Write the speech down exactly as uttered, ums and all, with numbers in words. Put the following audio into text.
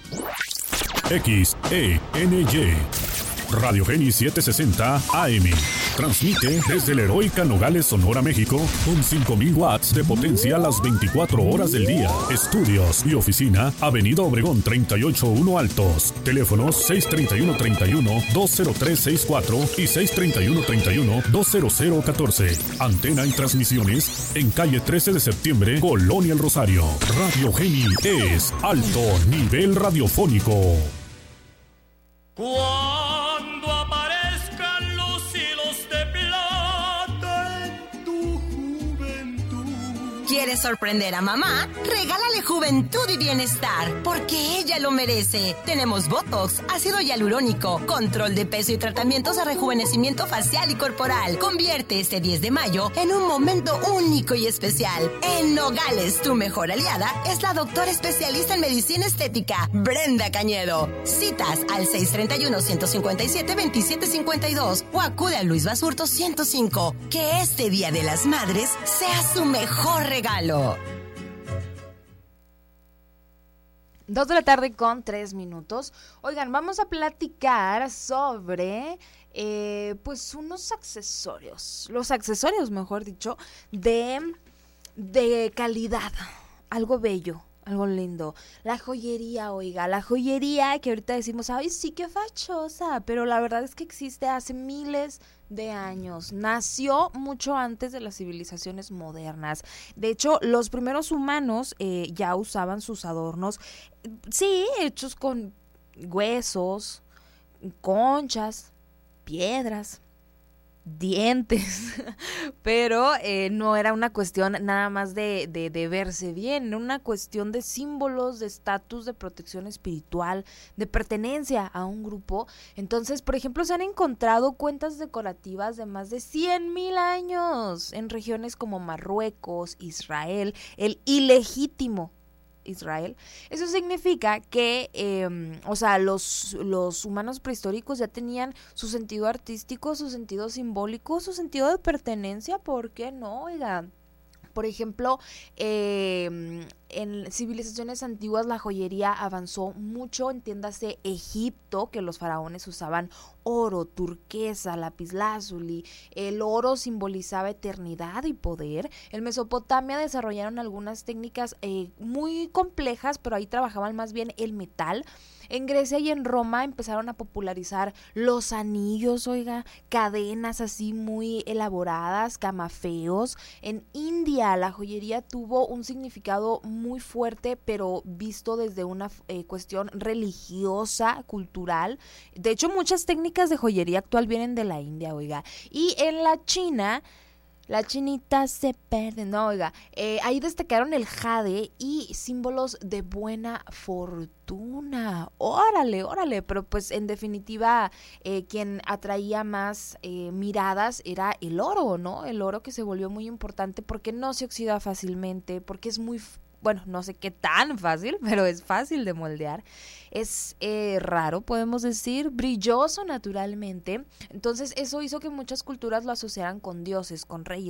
X E N Y Radio Geni setecientos sesenta A M. Transmite desde la heroica Nogales, Sonora, México, con cinco mil watts de potencia las veinticuatro horas del día. Estudios y oficina, Avenida Obregón treinta y ocho uno Altos. Teléfonos seis treinta y uno treinta y uno, dos cero tres seis cuatro y seis treinta y uno treinta y uno, dos cero cero catorce. Antena y transmisiones en calle trece de septiembre, Colonia El Rosario. Radio Geni es alto nivel radiofónico. Cuando aparezcan los hilos de plata en tu juventud. ¿Quieres sorprender a mamá? Regálale juventud y bienestar, porque ella lo merece. Tenemos Botox, ácido hialurónico, control de peso y tratamientos de rejuvenecimiento facial y corporal. Convierte este diez de mayo en un momento único y especial. En Nogales, tu mejor aliada es la doctora especialista en medicina estética, Brenda Cañedo. Citas al seis treinta y uno, ciento cincuenta y siete, veintisiete cincuenta y dos o acude a Luis Basurto ciento cinco. Que este Día de las Madres sea su mejor regalo. Dos de la tarde con tres minutos. Oigan, vamos a platicar sobre eh, pues unos accesorios, los accesorios, mejor dicho, de, de calidad, algo bello, algo lindo. La joyería, oiga, la joyería que ahorita decimos, ay, sí, qué fachosa, pero la verdad es que existe hace miles de años. Nació mucho antes de las civilizaciones modernas. De hecho, los primeros humanos eh, ya usaban sus adornos, sí, hechos con huesos, conchas, piedras, dientes, pero eh, no era una cuestión nada más de, de, de verse bien, era una cuestión de símbolos, de estatus, de protección espiritual, de pertenencia a un grupo. Entonces, por ejemplo, se han encontrado cuentas decorativas de más de cien mil años en regiones como Marruecos, Israel, el ilegítimo Israel. Eso significa que, eh, o sea, los, los humanos prehistóricos ya tenían su sentido artístico, su sentido simbólico, su sentido de pertenencia. ¿Por qué no? Oiga, por ejemplo, eh, en civilizaciones antiguas la joyería avanzó mucho, entiéndase Egipto, que los faraones usaban oro, turquesa, lapislázuli. El oro simbolizaba eternidad y poder. En Mesopotamia desarrollaron algunas técnicas eh, muy complejas, pero ahí trabajaban más bien el metal. En Grecia y en Roma empezaron a popularizar los anillos, oiga, cadenas así muy elaboradas, camafeos. En India la joyería tuvo un significado muy fuerte, pero visto desde una eh, cuestión religiosa, cultural. De hecho, muchas técnicas de joyería actual vienen de la India, oiga. Y en la China, la chinita se pierde, no, oiga, eh, ahí destacaron el jade y símbolos de buena fortuna. Órale, órale, pero pues en definitiva eh, quien atraía más eh, miradas era el oro, ¿no? El oro, que se volvió muy importante porque no se oxida fácilmente, porque es muy, bueno, no sé qué tan fácil, pero es fácil de moldear. Es eh, raro, podemos decir, brilloso naturalmente. Entonces eso hizo que muchas culturas lo asociaran con dioses, con reyes,